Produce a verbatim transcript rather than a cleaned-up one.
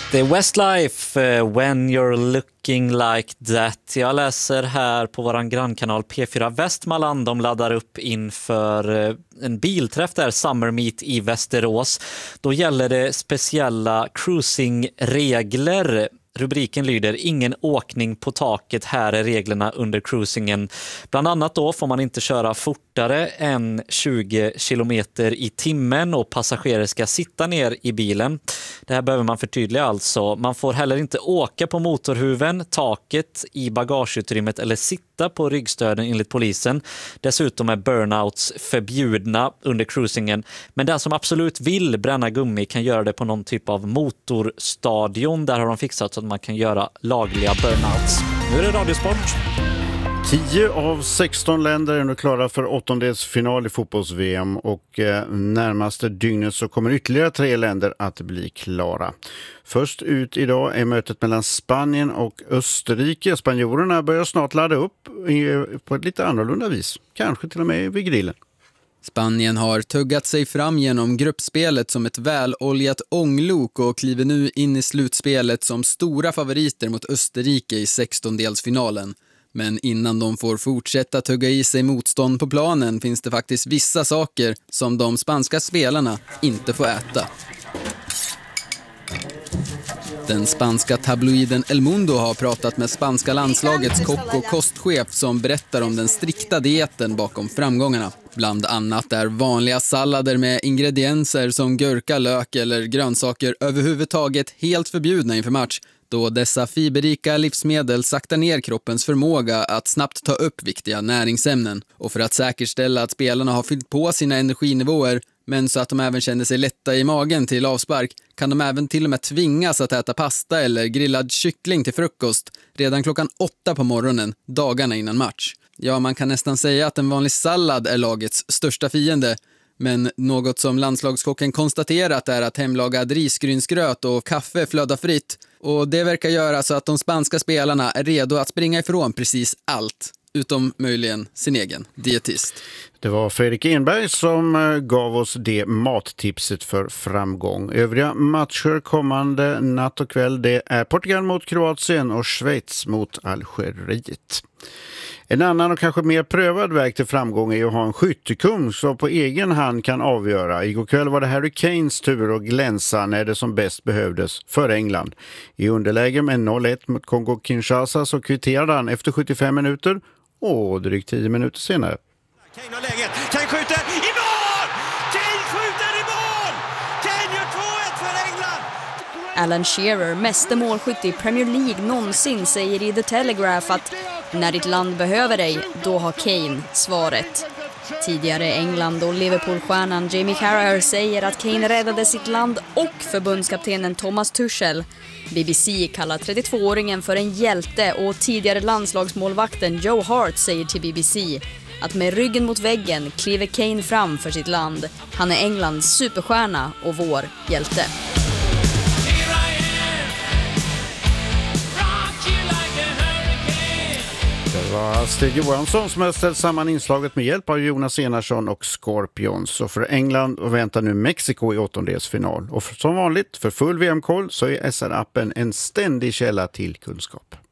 Det är Westlife, uh, When You're Looking Like That. Jag läser här på våran grannkanal P fyra Västmanland. De laddar upp inför uh, en bilträff där, Summer Meet i Västerås. Då gäller det speciella cruisingregler. Rubriken lyder: ingen åkning på taket, här är reglerna under cruisingen. Bland annat då får man inte köra fortare än tjugo kilometer i timmen och passagerare ska sitta ner i bilen. Det här behöver man förtydliga alltså. Man får heller inte åka på motorhuven, taket, i bagageutrymmet eller sitta på ryggstöden enligt polisen. Dessutom är burnouts förbjudna under cruisingen. Men den som absolut vill bränna gummi kan göra det på någon typ av motorstadion. Där har de fixat så att man kan göra lagliga burnouts. Nu är det Radiosport. tio av sexton länder är nu klara för åttondelsfinal i fotbolls-V M och eh, närmaste dygnet så kommer ytterligare tre länder att bli klara. Först ut idag är mötet mellan Spanien och Österrike. Spanjorerna börjar snart ladda upp i, på ett lite annorlunda vis. Kanske till och med vid grillen. Spanien har tuggat sig fram genom gruppspelet som ett väloljat ånglok och kliver nu in i slutspelet som stora favoriter mot Österrike i sextondelsfinalen. Men innan de får fortsätta tugga i sig motstånd på planen finns det faktiskt vissa saker som de spanska spelarna inte får äta. Den spanska tabloiden El Mundo har pratat med spanska landslagets kock och kostchef som berättar om den strikta dieten bakom framgångarna. Bland annat är vanliga sallader med ingredienser som gurka, lök eller grönsaker överhuvudtaget helt förbjudna inför match, då dessa fiberrika livsmedel saktar ner kroppens förmåga att snabbt ta upp viktiga näringsämnen. Och för att säkerställa att spelarna har fyllt på sina energinivåer, men så att de även känner sig lätta i magen till avspark, kan de även till och med tvingas att äta pasta eller grillad kyckling till frukost redan klockan åtta på morgonen, dagarna innan match. Ja, man kan nästan säga att en vanlig sallad är lagets största fiende. Men något som landslagskocken konstaterat är att hemlagad risgrynsgröt och kaffe flödar fritt. Och det verkar göra så att de spanska spelarna är redo att springa ifrån precis allt. Utom möjligen sin egen dietist. Det var Fredrik Enberg som gav oss det mattipset för framgång. Övriga matcher kommande natt och kväll, det är Portugal mot Kroatien och Schweiz mot Algeriet. En annan och kanske mer prövad väg till framgång är att ha en skyttekung som på egen hand kan avgöra. Igår kväll var det Harry Kanes tur att glänsa när det som bäst behövdes för England. I underläge med noll ett mot Kongo-Kinshasa så kvitterade han efter sjuttiofem minuter och drygt tio minuter senare. Kane har läget, Kane skjuter i mål! Kane skjuter i mål! Kane gör två ett för England! Alan Shearer, meste målskytt i Premier League någonsin, säger i The Telegraph att när ditt land behöver dig, då har Kane svaret. Tidigare England- och Liverpool-stjärnan Jamie Carragher säger att Kane räddade sitt land och förbundskaptenen Thomas Tuchel. B B C kallar trettiotvååringen för en hjälte och tidigare landslagsmålvakten Joe Hart säger till B B C att med ryggen mot väggen kliver Kane fram för sitt land. Han är Englands superstjärna och vår hjälte. Det var Stig Johansson som har ställt samman inslaget med hjälp av Jonas Enarsson och Scorpions. Och för England väntar nu Mexiko i åttondelsfinal. Och som vanligt för full V M-koll så är S R-appen en ständig källa till kunskap.